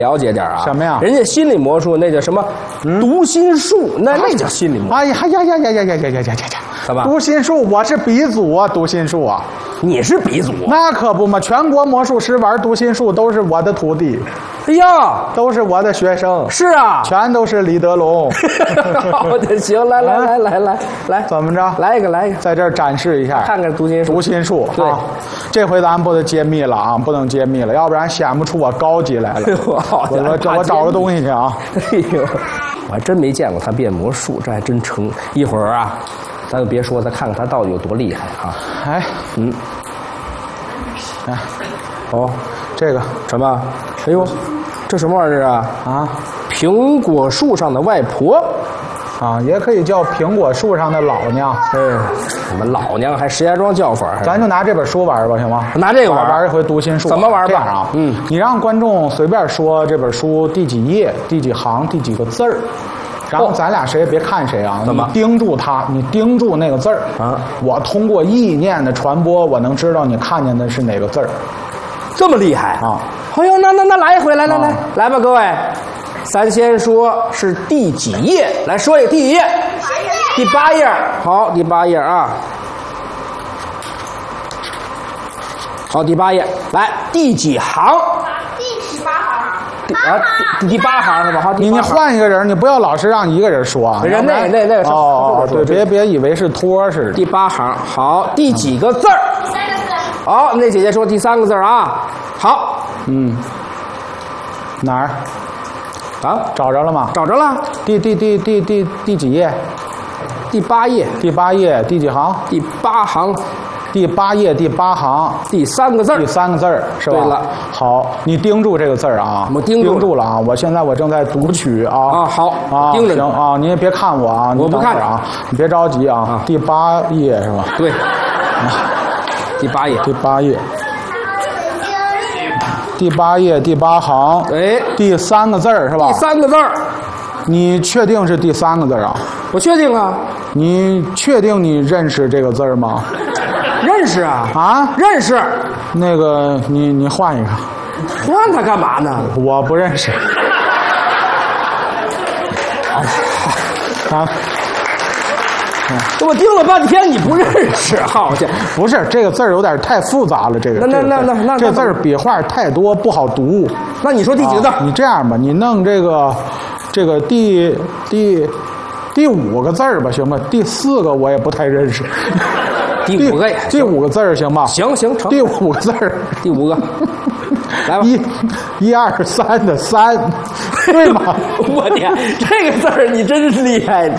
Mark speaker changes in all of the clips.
Speaker 1: 了解点啊。
Speaker 2: 什么呀？
Speaker 1: 人家心理魔术那叫什么？读心术，那叫心理魔术。
Speaker 2: 哎呀！
Speaker 1: 怎么？
Speaker 2: 读心术，我是鼻祖啊！读心术啊！
Speaker 1: 你是鼻祖？
Speaker 2: 那可不嘛！全国魔术师玩读心术都是我的徒弟。
Speaker 1: 哎呀，
Speaker 2: 都是我的学生。
Speaker 1: 是啊，
Speaker 2: 全都是李德龙。
Speaker 1: 好的，行，来，
Speaker 2: 怎么着？
Speaker 1: 来一个，
Speaker 2: 在这儿展示一下，
Speaker 1: 看看读心术。
Speaker 2: 读心术，
Speaker 1: 对，
Speaker 2: 这回咱不能揭秘了啊，不能揭秘了，要不然显不出我高级来了。我找个东西去啊！
Speaker 1: 哎呦，我还真没见过他变魔术，这还真成。一会儿啊，咱就别说，咱看看他到底有多厉害啊！
Speaker 2: 哎，哎，
Speaker 1: 哦，
Speaker 2: 这个
Speaker 1: 什么？哎呦，这什么玩意儿啊？
Speaker 2: 啊，
Speaker 1: 苹果树上的外婆，
Speaker 2: 啊，也可以叫苹果树上的老娘。
Speaker 1: 什么老娘还石家庄叫法？
Speaker 2: 咱就拿这本书玩吧，行吗？
Speaker 1: 拿这个玩
Speaker 2: 一回读心术。
Speaker 1: 怎么玩吧？
Speaker 2: 这样啊，你让观众随便说这本书第几页、第几行、第几个字儿。然后咱俩谁也别看谁啊！
Speaker 1: 怎么？
Speaker 2: 你盯住他，你盯住那个字儿
Speaker 1: 啊！
Speaker 2: 我通过意念的传播，我能知道你看见的是哪个字儿。
Speaker 1: 这么厉害
Speaker 2: 啊！
Speaker 1: 哎呦，那来一回，来吧，各位，咱先说是第几页？来说一个第几页？第8页。好，第8页啊。好，第8页，来第几行？第8行是吧？好，
Speaker 2: 你换一个人，你不要老是让一个人说啊。
Speaker 1: 人那个
Speaker 2: 哦，对，别以为是托似的。
Speaker 1: 第8行，好，第几个字儿？3个字。好，那姐姐说第3个字啊。好，
Speaker 2: 哪儿？
Speaker 1: 啊，
Speaker 2: 找着了吗？
Speaker 1: 找着了。
Speaker 2: 第几页？
Speaker 1: 第8页。
Speaker 2: 第8页第几行？
Speaker 1: 第8行。
Speaker 2: 第8页第8行，
Speaker 1: 第3个字儿，
Speaker 2: 第3个字儿是吧？
Speaker 1: 对了，
Speaker 2: 好，你盯住这个字儿啊！
Speaker 1: 我盯
Speaker 2: 住了啊！我现在正在读取啊！
Speaker 1: 啊，好
Speaker 2: 啊，
Speaker 1: 盯着
Speaker 2: 行啊！你也别看我啊！
Speaker 1: 我不看
Speaker 2: 啊！你别着急啊！第8页是吧？
Speaker 1: 对，第8页，
Speaker 2: 第8页，第8页第8行，
Speaker 1: 哎，
Speaker 2: 第3个字儿是吧？
Speaker 1: 第3个字儿，
Speaker 2: 你确定是第3个字啊？
Speaker 1: 我确定啊！
Speaker 2: 你确定你认识这个字儿吗？
Speaker 1: 认识啊！
Speaker 2: 啊，
Speaker 1: 认识。
Speaker 2: 那个，你换一个。
Speaker 1: 换它干嘛呢？
Speaker 2: 我不认识。啊！
Speaker 1: 我盯了半天，你不认识，好家伙！
Speaker 2: 不是这个字儿有点太复杂了，这个
Speaker 1: 那
Speaker 2: 这字儿笔画太多，不好读。
Speaker 1: 那你说第几个字？
Speaker 2: 你这样吧，你弄这个第5个字儿吧，行吧？第4个我也不太认识。
Speaker 1: 第5个，
Speaker 2: 第5个字儿行吧？
Speaker 1: 行，成。
Speaker 2: 第5个字儿，
Speaker 1: 第5个，来吧。
Speaker 2: 1、2、3的3，对吗？
Speaker 1: 我天，这个字儿你真是厉害！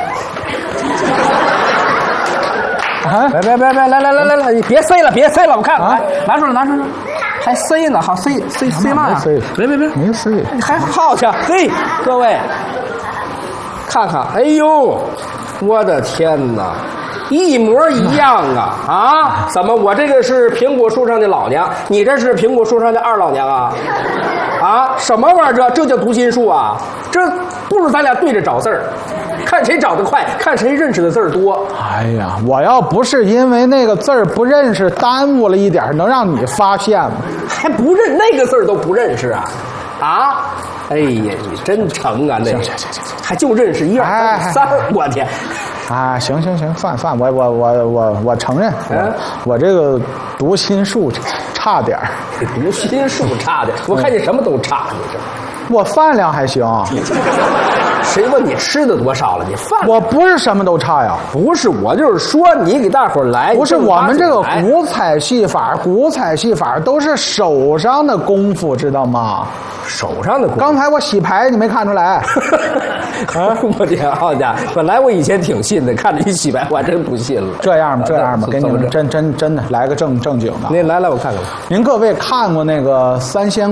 Speaker 2: 啊！
Speaker 1: 来，你别塞了，我看看，拿出来，还塞呢，好塞嘛呀？别，
Speaker 2: 没塞，
Speaker 1: 还好去，嘿，各位，看看，哎呦，我的天哪！一模一样啊！啊，怎么我这个是苹果树上的老娘，你这是苹果树上的二老娘啊？啊，什么玩意儿？这叫读心术啊？这不如咱俩对着找字儿，看谁找得快，看谁认识的字儿多。
Speaker 2: 哎呀，我要不是因为那个字儿不认识，耽误了一点，能让你发现吗？
Speaker 1: 还不认那个字儿都不认识啊？啊？哎呀，你真成啊！那行，还就认识1、2、3、4，我天！
Speaker 2: 啊，行，范，我承认，我这个读心术差点儿。
Speaker 1: 读心术差点，我看你什么都差，你这。
Speaker 2: 我饭量还行。
Speaker 1: 谁问你吃的多少了？你饭
Speaker 2: 我不是什么都差呀。
Speaker 1: 不是，我就是说你给大伙儿来。
Speaker 2: 不是我们这个古彩戏法都是手上的功夫，知道吗？ 手上的功夫。刚才我洗牌，你没看出来？
Speaker 1: 啊！我天，好家伙！本来我以前挺信的，看着一洗白，我还真不信了。
Speaker 2: 这样吧，给你们真的来个正经的。
Speaker 1: 您来，我看看。
Speaker 2: 您各位看过那个三仙